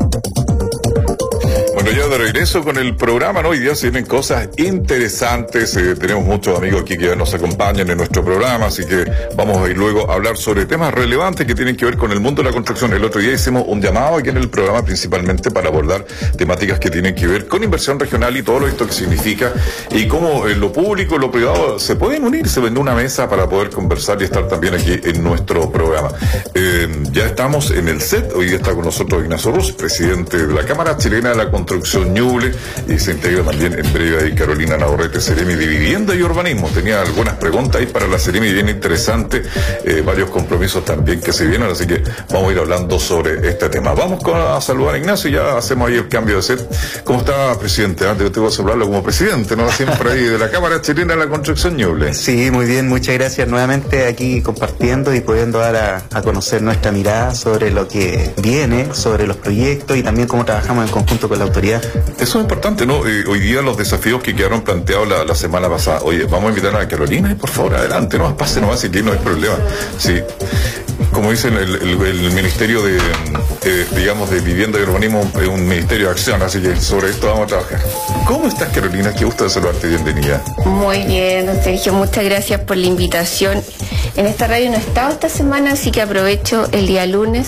Bueno, ya de regreso con el programa, ¿no? Hoy día se vienen cosas interesantes, tenemos muchos amigos aquí que nos acompañan en nuestro programa, así que vamos a ir luego a hablar sobre temas relevantes que tienen que ver con el mundo de la construcción. El otro día hicimos un llamado aquí en el programa principalmente para abordar temáticas que tienen que ver con inversión regional y todo esto que significa y cómo lo público y lo privado se pueden unirse en una mesa para poder conversar y estar también aquí en nuestro programa. Ya estamos en el set, hoy día está con nosotros Ignacio Ruz, presidente de la Cámara Chilena de la Construcción Ñuble, y se integra también en breve ahí Carolina Navarrete, Seremi de Vivienda y Urbanismo. Tenía algunas preguntas ahí para la Seremi bien interesante, varios compromisos también que se vienen, así que vamos a ir hablando sobre este tema. Vamos a saludar a Ignacio y ya hacemos ahí el cambio de set. ¿Cómo está, presidente? Antes te voy a saludarlo como presidente, ¿no? Siempre ahí de la Cámara Chilena de la Construcción Ñuble. Sí, muy bien, muchas gracias nuevamente aquí compartiendo y pudiendo dar a conocer nuestra mirada sobre lo que viene, sobre los proyectos y también cómo trabajamos en conjunto con la autoridad. Eso es importante, ¿no? Hoy día los desafíos que quedaron planteados la semana pasada. Oye, vamos a invitar a Carolina y por favor, adelante, no pase nomás, y que no hay problema. Sí. Como dicen, el Ministerio de Vivienda y Urbanismo es un ministerio de acción, así que sobre esto vamos a trabajar. ¿Cómo estás, Carolina? Qué gusto de saludarte, bienvenida. Muy bien, don Sergio, muchas gracias por la invitación. En esta radio no he estado esta semana, así que aprovecho el día lunes.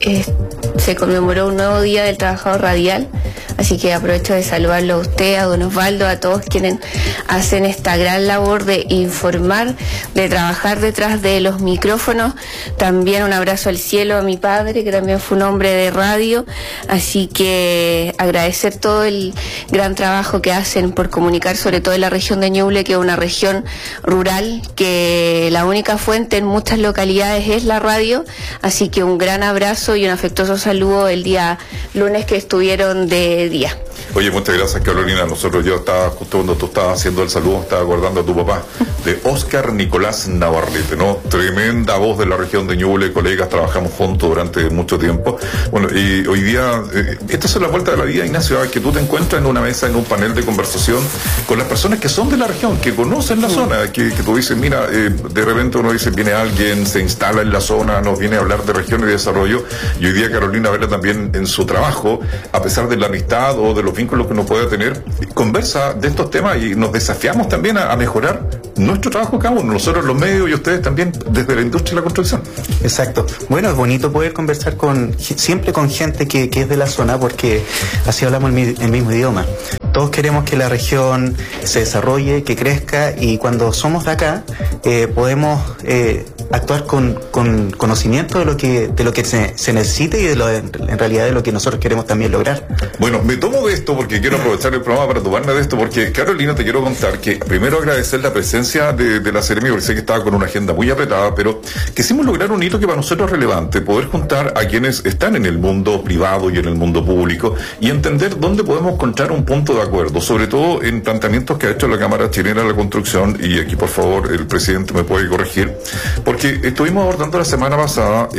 Se conmemoró un nuevo Día del Trabajador Radial, así que aprovecho de saludarlo a usted, a don Osvaldo, a todos quienes hacen esta gran labor de informar, de trabajar detrás de los micrófonos. También un abrazo al cielo a mi padre, que también fue un hombre de radio, así que agradecer todo el gran trabajo que hacen por comunicar, sobre todo en la región de Ñuble, que es una región rural, que la única fuente en muchas localidades es la radio, así que un gran abrazo y un afectuoso saludo el día lunes que estuvieron de día. Oye, muchas gracias, Carolina. Yo estaba justo cuando tú estabas haciendo el saludo, estaba acordando a tu papá, de Óscar Nicolás Navarrete, ¿no? Tremenda voz de la región de Ñuble, colegas, trabajamos juntos durante mucho tiempo. Bueno, y hoy día, esta es la vuelta de la vida, Ignacio, que tú te encuentras en una mesa, en un panel de conversación con las personas que son de la región, que conocen la zona, que tú dices, mira, de repente uno dice, viene alguien, se instala en la zona, nos viene a hablar de región y de desarrollo, y hoy día Carolina Vela también en su trabajo, a pesar de la amistad o de los vínculos que uno pueda tener, conversa de estos temas y nos desafiamos también a mejorar nuestro trabajo cada uno, nosotros los medios y ustedes también desde la industria de la construcción. Exacto. Bueno, es bonito poder conversar siempre con gente que es de la zona, porque así hablamos el mismo idioma. Todos queremos que la región se desarrolle, que crezca, y cuando somos de acá podemos actuar con conocimiento de lo que se necesite y en realidad de lo que nosotros queremos también lograr. Bueno, me tomo de esto porque quiero aprovechar el programa para tomarme de esto, porque Carolina, te quiero contar que primero agradecer la presencia de la Seremi, porque sé que estaba con una agenda muy apretada, pero quisimos lograr un hito que para nosotros es relevante, poder juntar a quienes están en el mundo privado y en el mundo público y entender dónde podemos encontrar un punto de acuerdo, sobre todo en planteamientos que ha hecho la Cámara Chilena de la Construcción, y aquí por favor el presidente me puede corregir, porque estuvimos abordando la semana pasada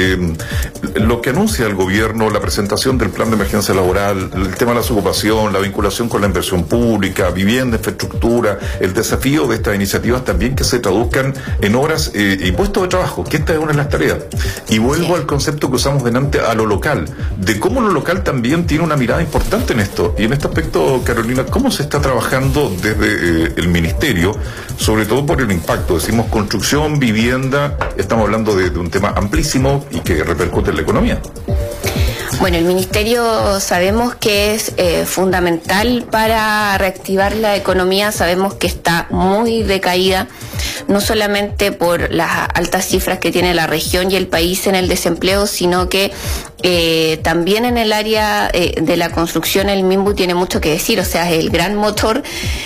lo que anuncia el gobierno, la presentación del plan de emergencia laboral, el tema de la ocupación, la vinculación con la inversión pública, vivienda, infraestructura, el desafío de estas iniciativas también que se traduzcan en horas y puestos de trabajo, que esta es una de las tareas. Y vuelvo al concepto que usamos delante, a lo local, de cómo lo local también tiene una mirada importante en esto. Y en este aspecto, Carolina, ¿cómo se está trabajando desde el ministerio, sobre todo por el impacto? Decimos construcción, vivienda, estamos hablando de un tema amplísimo y que repercute en la economía. Bueno, el Ministerio sabemos que es fundamental para reactivar la economía, sabemos que está muy decaída, no solamente por las altas cifras que tiene la región y el país en el desempleo, sino que también en el área de la construcción el MIMBU tiene mucho que decir, o sea, es el gran motor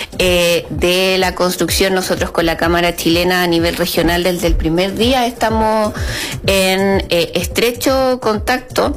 de la construcción. Nosotros con la Cámara Chilena a nivel regional desde el primer día estamos en estrecho contacto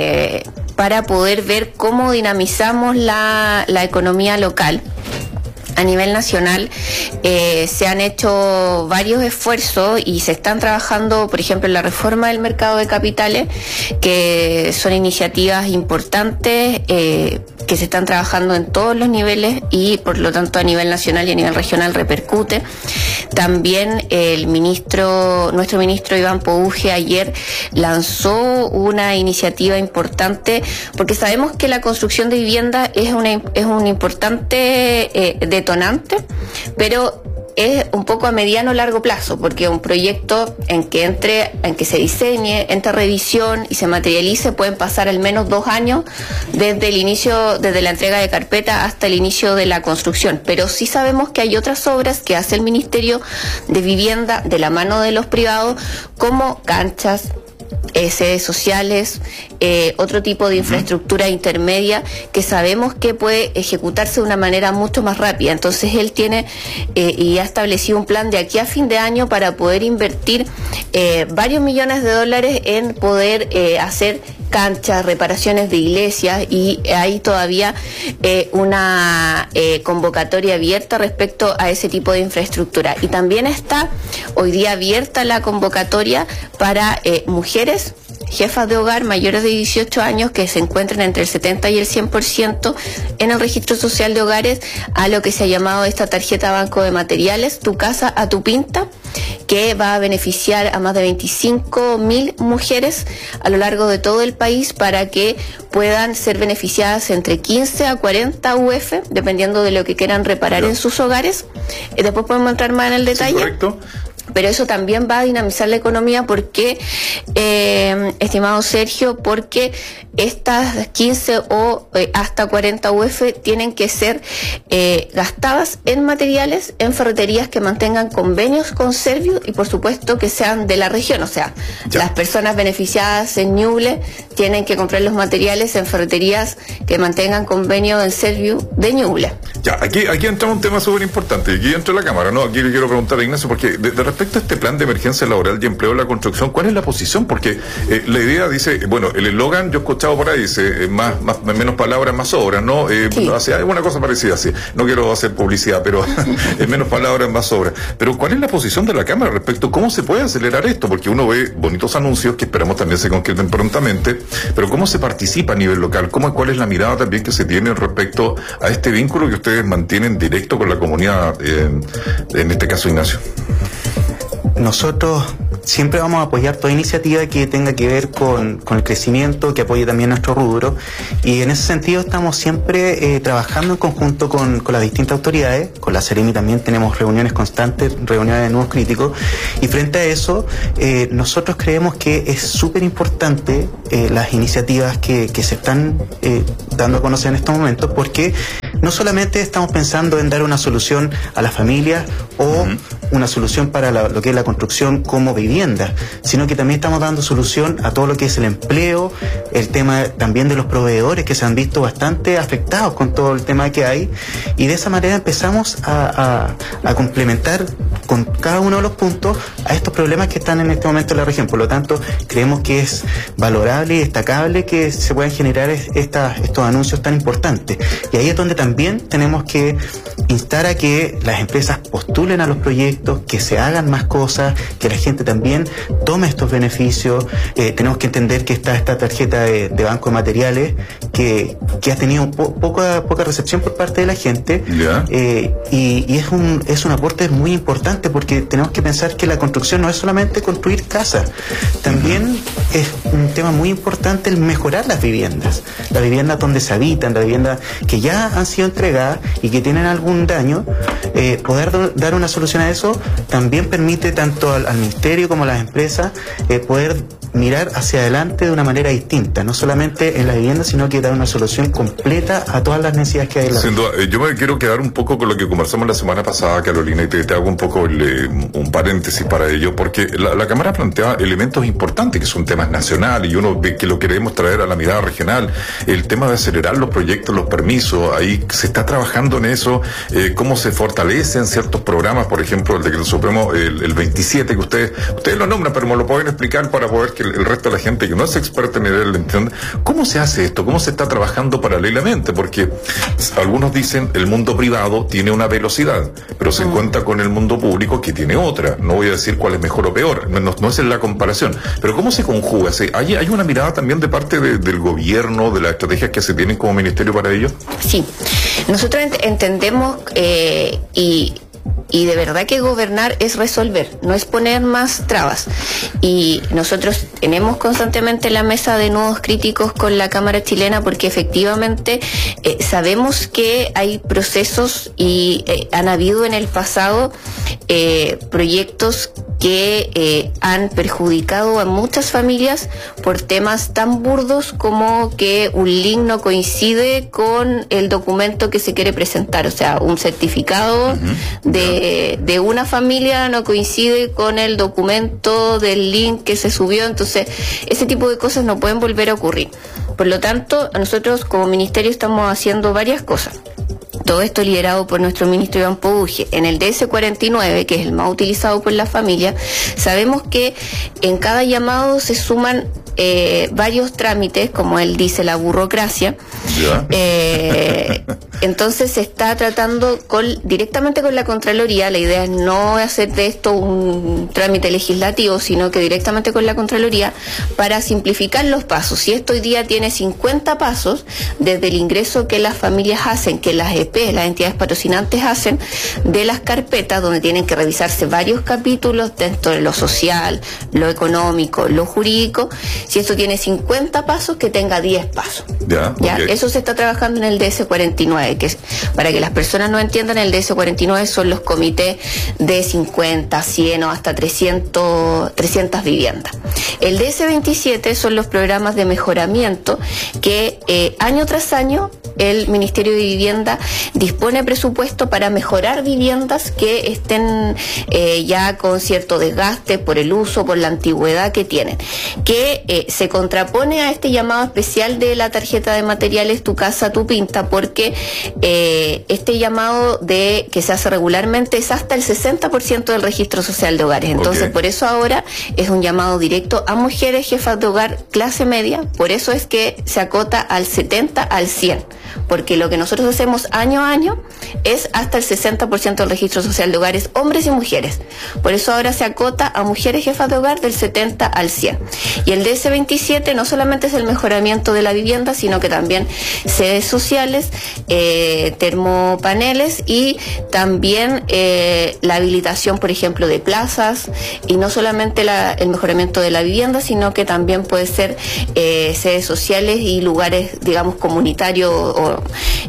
para poder ver cómo dinamizamos la economía local. A nivel nacional se han hecho varios esfuerzos y se están trabajando, por ejemplo, en la reforma del mercado de capitales, que son iniciativas importantes que se están trabajando en todos los niveles y por lo tanto a nivel nacional y a nivel regional repercute. También nuestro ministro Iván Pouge ayer lanzó una iniciativa importante porque sabemos que la construcción de vivienda es un importante detonante, pero es un poco a mediano o largo plazo, porque un proyecto en que se diseñe, entre revisión y se materialice, pueden pasar al menos 2 años desde la entrega de carpeta hasta el inicio de la construcción. Pero sí sabemos que hay otras obras que hace el Ministerio de Vivienda de la mano de los privados, como canchas, sedes sociales, otro tipo de infraestructura intermedia que sabemos que puede ejecutarse de una manera mucho más rápida. Entonces él tiene y ha establecido un plan de aquí a fin de año para poder invertir varios millones de dólares en poder hacer canchas, reparaciones de iglesias, y hay todavía una convocatoria abierta respecto a ese tipo de infraestructura. Y también está hoy día abierta la convocatoria para mujeres jefas de hogar mayores de 18 años que se encuentran entre el 70 y el 100% en el registro social de hogares, a lo que se ha llamado esta tarjeta banco de materiales, Tu Casa a Tu Pinta, que va a beneficiar a más de 25.000 mujeres a lo largo de todo el país para que puedan ser beneficiadas entre 15 a 40 UF, dependiendo de lo que quieran reparar en sus hogares. Después podemos entrar más en el detalle. Sí, correcto. Pero eso también va a dinamizar la economía porque, estimado Sergio, porque estas 15 o hasta 40 UF tienen que ser gastadas en materiales, en ferreterías que mantengan convenios con Serviu y por supuesto que sean de la región. O sea, las personas beneficiadas en Ñuble tienen que comprar los materiales en ferreterías que mantengan convenio en Serviu de Ñuble. Ya, aquí entra un tema súper importante. Aquí entra la Cámara, ¿no? Aquí le quiero preguntar a Ignacio, porque de respecto a este plan de emergencia laboral y empleo de la construcción, ¿cuál es la posición? Porque la idea dice, bueno, el eslogan yo he escuchado por ahí, dice, menos palabras, más obras, ¿no? Sí. Hay una cosa parecida así. No quiero hacer publicidad, pero menos palabras, más obras. Pero ¿cuál es la posición de la Cámara respecto a cómo se puede acelerar esto? Porque uno ve bonitos anuncios que esperamos también se concreten prontamente, pero ¿cómo se participa a nivel local? ¿Cuál es la mirada también que se tiene respecto a este vínculo que ustedes mantienen directo con la comunidad, en este caso, Ignacio? Nosotros siempre vamos a apoyar toda iniciativa que tenga que ver con el crecimiento, que apoye también nuestro rubro, y en ese sentido estamos siempre trabajando en conjunto con las distintas autoridades. Con la Seremi también tenemos reuniones constantes, reuniones de nuevos críticos, y frente a eso nosotros creemos que es súper importante las iniciativas que se están dando a conocer en estos momentos, porque no solamente estamos pensando en dar una solución a las familias o una solución para lo que es la construcción como vivienda, sino que también estamos dando solución a todo lo que es el empleo, el tema también de los proveedores que se han visto bastante afectados con todo el tema que hay, y de esa manera empezamos a complementar con cada uno de los puntos a estos problemas que están en este momento en la región. Por lo tanto, creemos que es valorable y destacable que se puedan generar estos anuncios tan importantes, y ahí es donde también tenemos que instar a que las empresas postulen a los proyectos, que se hagan más cosas, que la gente también tome estos beneficios. Tenemos que entender que está esta tarjeta de banco de materiales que ha tenido poca recepción por parte de la gente, y es un aporte muy importante, porque tenemos que pensar que la construcción no es solamente construir casas, también es un tema muy importante el mejorar las viviendas donde se habitan, las viviendas que ya han sido entregadas y que tienen algún daño. Poder dar una solución a eso también permite tanto al Ministerio como a las empresas poder mirar hacia adelante de una manera distinta, no solamente en la vivienda, sino que dar una solución completa a todas las necesidades que hay en la vivienda. Sin duda, yo me quiero quedar un poco con lo que conversamos la semana pasada, Carolina, y te hago un poco un paréntesis para ello, porque la Cámara plantea elementos importantes que son temas nacionales, y uno ve que lo queremos traer a la mirada regional, el tema de acelerar los proyectos, los permisos, ahí se está trabajando en eso, cómo se fortalecen ciertos programas, por ejemplo, el Decreto Supremo, el 27, que ustedes lo nombran, pero me lo pueden explicar para poder que el resto de la gente que no es experta en el entienda, ¿cómo se hace esto? ¿Cómo se está trabajando paralelamente? Porque algunos dicen el mundo privado tiene una velocidad, pero se encuentra con el mundo público que tiene otra. No voy a decir cuál es mejor o peor, no es en la comparación. Pero ¿cómo se conjuga? ¿Hay una mirada también de parte del gobierno, de las estrategias que se tienen como ministerio para ello? Sí, nosotros entendemos y de verdad que gobernar es resolver, no es poner más trabas. Y nosotros tenemos constantemente la mesa de nudos críticos con la Cámara chilena porque efectivamente sabemos que hay procesos y han habido en el pasado proyectos que han perjudicado a muchas familias por temas tan burdos como que un link no coincide con el documento que se quiere presentar, o sea, un certificado de una familia no coincide con el documento del link que se subió, entonces ese tipo de cosas no pueden volver a ocurrir. Por lo tanto, nosotros como ministerio estamos haciendo varias cosas. Todo esto liderado por nuestro ministro Iván Poduje. En el DS49, que es el más utilizado por la familia, sabemos que en cada llamado se suman varios trámites, como él dice, la burocracia. Entonces se está tratando directamente con la Contraloría. La idea es no hacer de esto un trámite legislativo, sino que directamente con la Contraloría para simplificar los pasos. Si esto hoy día tiene 50 pasos, desde el ingreso que las familias hacen, que las EP, las entidades patrocinantes hacen, de las carpetas, donde tienen que revisarse varios capítulos dentro de lo social, lo económico, lo jurídico. Si esto tiene 50 pasos, que tenga 10 pasos. ¿Ya? Okay. Eso se está trabajando en el DS49, que es, para que las personas no entiendan, el DS49 son los comités de 50, 100 o hasta 300 viviendas. El DS27 son los programas de mejoramiento que año tras año el Ministerio de Vivienda dispone presupuesto para mejorar viviendas que estén ya con cierto desgaste por el uso, por la antigüedad que tienen, que se contrapone a este llamado especial de la tarjeta de materiales Tu Casa, Tu Pinta, porque este llamado que se hace regularmente es hasta el 60% del registro social de hogares. Entonces, por eso ahora es un llamado directo a mujeres jefas de hogar clase media, por eso es que se acota al 70 al 100, porque lo que nosotros hacemos año a año es hasta el 60% del registro social de hogares, hombres y mujeres. Por eso ahora se acota a mujeres jefas de hogar del 70 al 100. Y el DS27 no solamente es el mejoramiento de la vivienda, sino que también sedes sociales, termopaneles y también la habilitación, por ejemplo, de plazas, y no solamente el mejoramiento de la vivienda, sino que también puede ser sedes sociales y lugares, digamos, comunitarios o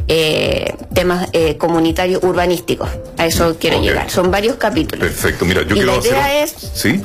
temas comunitarios urbanísticos. A eso quiero llegar. Son varios capítulos. Perfecto. Mira, yo quiero hacer... La idea es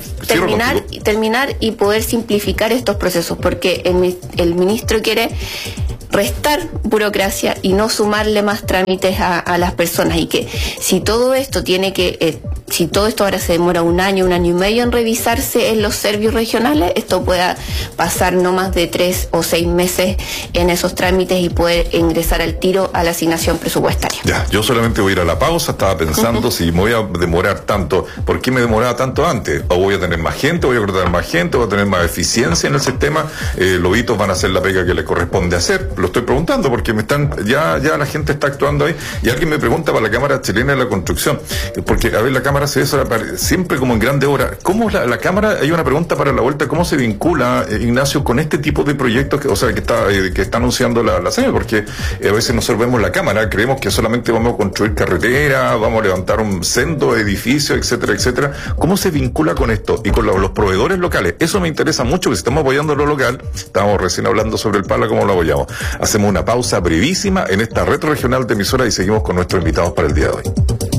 terminar y poder simplificar estos procesos, porque el ministro quiere restar burocracia y no sumarle más trámites a las personas, y que si todo esto si todo esto ahora se demora un año y medio en revisarse en los servicios regionales, esto pueda pasar no más de 3 o 6 meses en esos trámites y poder ingresar al tiro a la asignación presupuestaria. Ya, yo solamente voy a ir a la pausa, estaba pensando si me voy a demorar tanto, ¿por qué me demoraba tanto antes? ¿O voy a tener más gente, voy a contratar más gente, voy a tener más eficiencia en el sistema? Lobitos van a hacer la pega que les corresponde hacer. Lo estoy preguntando porque ya la gente está actuando ahí, y alguien me pregunta para la Cámara Chilena de la Construcción, porque a ver, la Cámara se eso siempre como en grandes horas. ¿Cómo la Cámara, hay una pregunta para la vuelta, cómo se vincula, Ignacio, con este tipo de proyectos que está anunciando la señora? Porque a veces nosotros vemos la Cámara, creemos que solamente vamos a construir carretera, vamos a levantar un sendo edificio, etcétera, etcétera. ¿Cómo se vincula con esto? Y con los proveedores locales. Eso me interesa mucho, que si estamos apoyando lo local, estamos recién hablando sobre el Pala, cómo lo apoyamos. Hacemos una pausa brevísima en esta red regional de emisoras y seguimos con nuestros invitados para el día de hoy.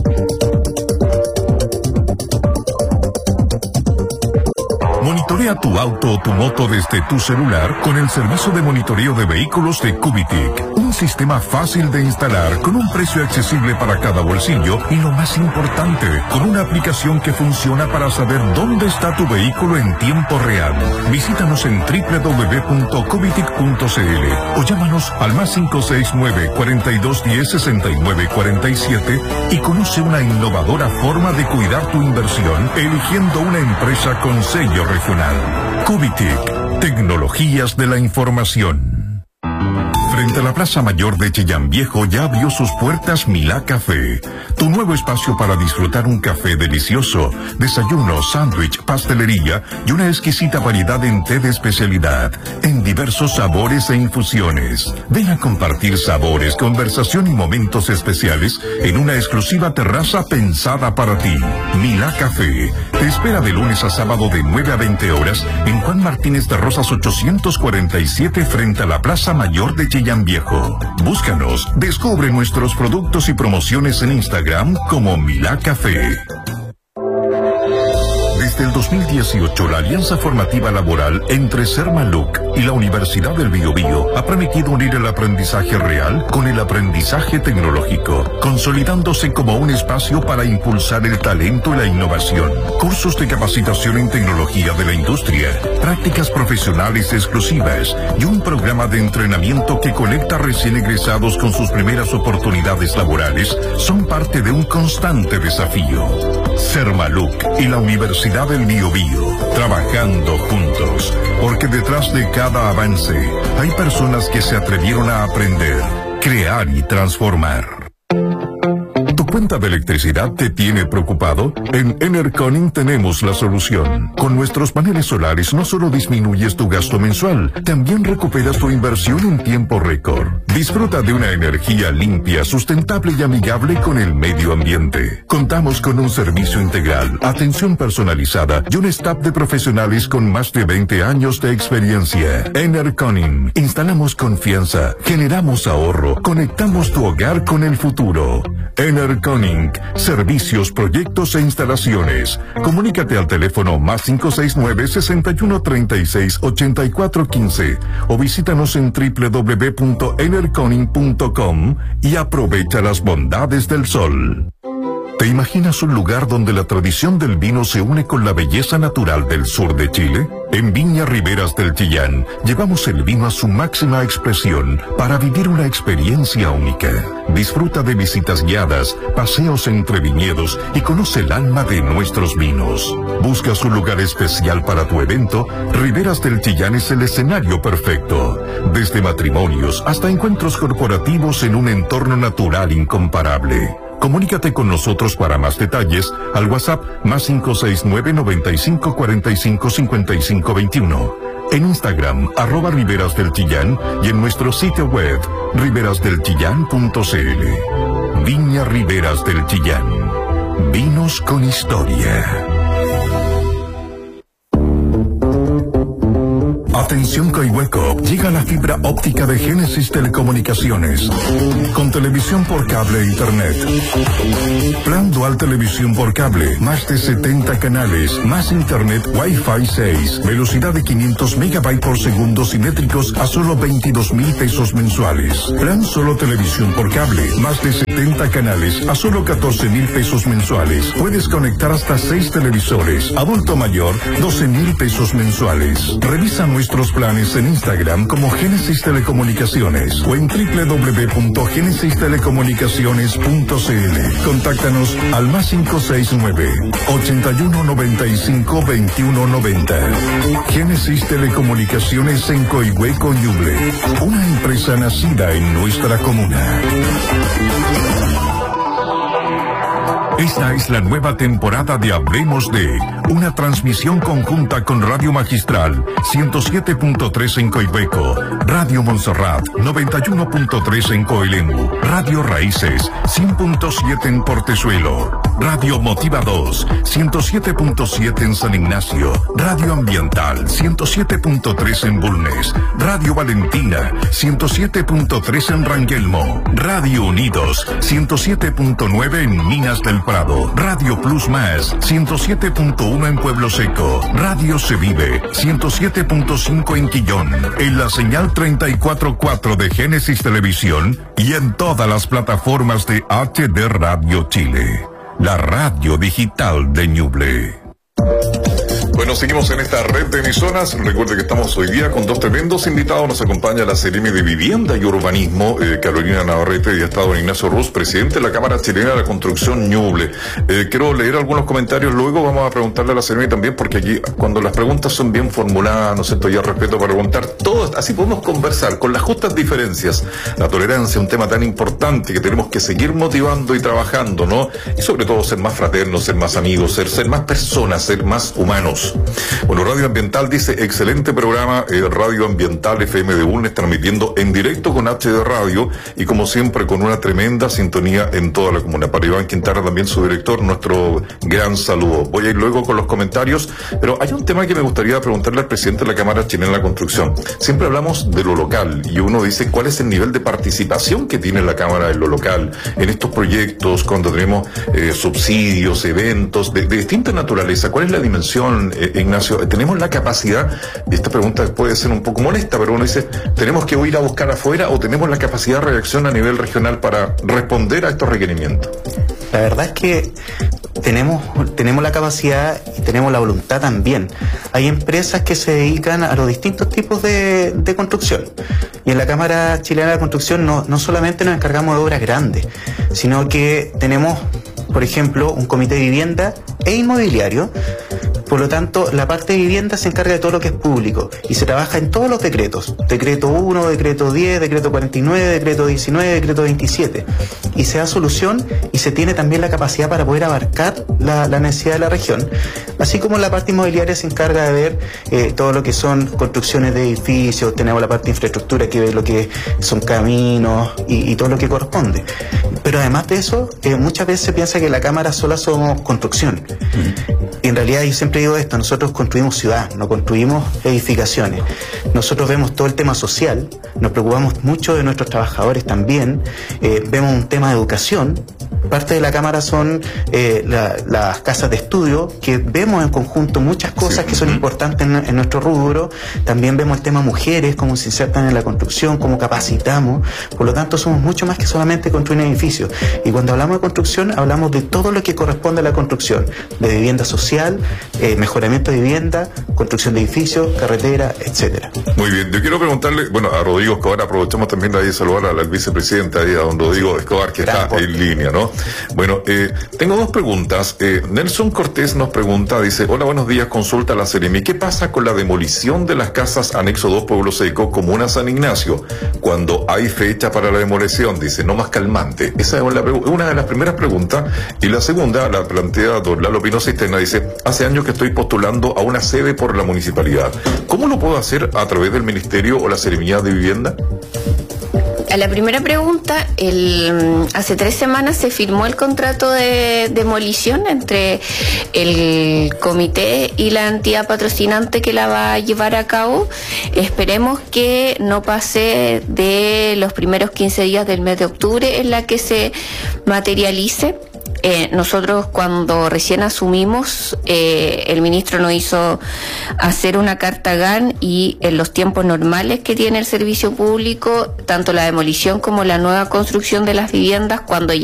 Monitorea tu auto o tu moto desde tu celular con el servicio de monitoreo de vehículos de Cubitic. Un un sistema fácil de instalar con un precio accesible para cada bolsillo y lo más importante, con una aplicación que funciona para saber dónde está tu vehículo en tiempo real. Visítanos en www.covitic.cl o llámanos al +569 4210 6947 y conoce una innovadora forma de cuidar tu inversión eligiendo una empresa con sello regional. Covitic, tecnologías de la información. Frente a la Plaza Mayor de Chillán Viejo ya abrió sus puertas Milá Café, tu nuevo espacio para disfrutar un café delicioso, desayuno, sándwich, pastelería y una exquisita variedad en té de especialidad, en diversos sabores e infusiones. Ven a compartir sabores, conversación y momentos especiales en una exclusiva terraza pensada para ti. Milá Café te espera de lunes a sábado de 9 a 20 horas en Juan Martínez de Rosas 847 frente a la Plaza Mayor de Chillán Viejo. Búscanos, descubre nuestros productos y promociones en Instagram como Milá Café. Desde el 2018, la alianza formativa laboral entre Sermaluc y la Universidad del Biobío ha permitido unir el aprendizaje real con el aprendizaje tecnológico, consolidándose como un espacio para impulsar el talento y la innovación. Cursos de capacitación en tecnología de la industria, prácticas profesionales exclusivas y un programa de entrenamiento que conecta recién egresados con sus primeras oportunidades laborales son parte de un constante desafío. Sermaluc y la Universidad del Biobío, trabajando juntos, porque detrás de cada avance hay personas que se atrevieron a aprender, crear y transformar. ¿Tu cuenta de electricidad te tiene preocupado? En Enercon tenemos la solución. Con nuestros paneles solares no solo disminuyes tu gasto mensual, también recuperas tu inversión en tiempo récord. Disfruta de una energía limpia, sustentable y amigable con el medio ambiente. Contamos con un servicio integral, atención personalizada y un staff de profesionales con más de 20 años de experiencia. Enercon, instalamos confianza, generamos ahorro, conectamos tu hogar con el futuro. Enercon, servicios, proyectos e instalaciones. Comunícate al teléfono +569 6136 8415 o visítanos en www.enerconing.com y aprovecha las bondades del sol. ¿Te imaginas un lugar donde la tradición del vino se une con la belleza natural del sur de Chile? En Viña Riberas del Chillán llevamos el vino a su máxima expresión para vivir una experiencia única. Disfruta de visitas guiadas, paseos entre viñedos y conoce el alma de nuestros vinos. ¿Buscas un lugar especial para tu evento? Riberas del Chillán es el escenario perfecto. Desde matrimonios hasta encuentros corporativos en un entorno natural incomparable. Comunícate con nosotros para más detalles al WhatsApp +569 95 45 55 21. En Instagram @Riberas del Chillán y en nuestro sitio web riberasdelchillán.cl. Viña Riberas del Chillán. Vinos con historia. Atención Coihueco, llega la fibra óptica de Génesis Telecomunicaciones. Con televisión por cable e internet. Plan dual televisión por cable, más de 70 canales, más internet Wi-Fi 6, velocidad de 500 megabytes por segundo simétricos a solo 22,000 pesos mensuales. Plan solo televisión por cable, más de 70 canales a solo 14,000 pesos mensuales. Puedes conectar hasta 6 televisores. Adulto mayor, 12,000 pesos mensuales. Revisa nuestros planes en Instagram como Génesis Telecomunicaciones o en www.genesistelecomunicaciones.cl. Contáctanos al +569 81 95 21 90. Génesis Telecomunicaciones en Coihueco, Ñuble. Una empresa nacida en nuestra comuna. Esta es la nueva temporada de Hablemos de, una transmisión conjunta con Radio Magistral 107.3 en Coihueco, Radio Montserrat 91.3 en Coelemu, Radio Raíces 100.7 en Portezuelo, Radio Motiva 2 107.7 en San Ignacio, Radio Ambiental 107.3 en Bulnes, Radio Valentina 107.3 en Rangelmo, Radio Unidos 107.9 en Minas del Prado, Radio Plus Más 107.1 1 en Pueblo Seco, Radio Se Vive, 107.5 en Quillón, en la señal 34.4 de Génesis Televisión y en todas las plataformas de HD Radio Chile, la radio digital de Ñuble. Bueno, seguimos en esta red de emisoras. Recuerde que estamos hoy día con dos tremendos invitados. Nos acompaña la Seremi de Vivienda y Urbanismo, Carolina Navarrete, y ha estado don Ignacio Ruz, presidente de la Cámara Chilena de la Construcción Ñuble. Quiero leer algunos comentarios, luego vamos a preguntarle a la Seremi también, porque aquí cuando las preguntas son bien formuladas, ¿no es cierto? Y al respeto para preguntar, todas, así podemos conversar con las justas diferencias. La tolerancia, un tema tan importante que tenemos que seguir motivando y trabajando, ¿no? Y sobre todo ser más fraternos, ser más amigos, ser más personas, ser más humanos. Bueno, Radio Ambiental dice, excelente programa, Radio Ambiental FM de Bulnes, transmitiendo en directo con HD Radio y como siempre con una tremenda sintonía en toda la comuna. Para Iván Quintana, también su director, nuestro gran saludo. Voy a ir luego con los comentarios, pero hay un tema que me gustaría preguntarle al presidente de la Cámara Chilena de la Construcción. Siempre hablamos de lo local y uno dice, ¿cuál es el nivel de participación que tiene la Cámara en lo local, en estos proyectos, cuando tenemos subsidios, eventos de distinta naturaleza? ¿Cuál es la dimensión, Ignacio? ¿Tenemos la capacidad? Y esta pregunta puede ser un poco molesta, pero uno dice, ¿tenemos que ir a buscar afuera o tenemos la capacidad de reacción a nivel regional para responder a estos requerimientos? La verdad es que tenemos la capacidad y tenemos la voluntad también. Hay empresas que se dedican a los distintos tipos de construcción. Y en la Cámara Chilena de la Construcción no solamente nos encargamos de obras grandes, sino que tenemos, por ejemplo, un comité de vivienda e inmobiliario. Por lo tanto, la parte de vivienda se encarga de todo lo que es público y se trabaja en todos los decretos. Decreto 1, decreto 10, decreto 49, decreto 19, decreto 27. Y se da solución y se tiene también la capacidad para poder abarcar la necesidad de la región. Así como la parte inmobiliaria se encarga de ver todo lo que son construcciones de edificios, tenemos la parte de infraestructura que ve lo que son caminos y todo lo que corresponde. Pero además de eso, muchas veces se piensa que la Cámara sola somos construcción. Y en realidad yo siempre digo esto, nosotros construimos ciudad, no construimos edificaciones. Nosotros vemos todo el tema social, nos preocupamos mucho de nuestros trabajadores también, vemos un tema de educación. Parte de la Cámara son las casas de estudio, que vemos en conjunto muchas cosas que son importantes en nuestro rubro. También vemos el tema mujeres, cómo se insertan en la construcción, cómo capacitamos. Por lo tanto, somos mucho más que solamente construir edificios. Y cuando hablamos de construcción, hablamos de todo lo que corresponde a la construcción, de vivienda social, mejoramiento de vivienda, construcción de edificios, carretera, etcétera. Muy bien, yo quiero preguntarle, bueno, a Rodrigo Escobar, aprovechamos también de ahí saludar al vicepresidente ahí, a don Rodrigo Escobar, que está en línea, ¿no? Bueno, tengo dos preguntas. Nelson Cortés nos pregunta, dice, hola, buenos días, consulta a la Seremi, ¿qué pasa con la demolición de las casas Anexo 2 Pueblo Seco, Comuna San Ignacio, cuando hay fecha para la demolición? Dice, no más calmante. Esa es una de las primeras preguntas. Y la segunda la plantea don Lalo Pino Cisterna, dice, hace años que estoy postulando a una sede por la municipalidad. ¿Cómo lo puedo hacer a través del Ministerio o la Seremía de Vivienda? A la primera pregunta, hace 3 semanas se firmó el contrato de demolición entre el comité y la entidad patrocinante que la va a llevar a cabo. Esperemos que no pase de los primeros 15 días del mes de octubre en la que se materialice. Nosotros cuando recién asumimos, el ministro nos hizo hacer una carta GAN y en los tiempos normales que tiene el servicio público, tanto la demolición como la nueva construcción de las viviendas, cuando ya